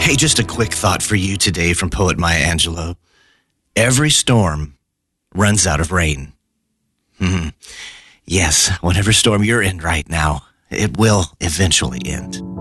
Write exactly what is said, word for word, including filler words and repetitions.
Hey, just a quick thought for you today from poet Maya Angelou. Every storm runs out of rain. Hmm. Yes, whatever storm you're in right now, it will eventually end.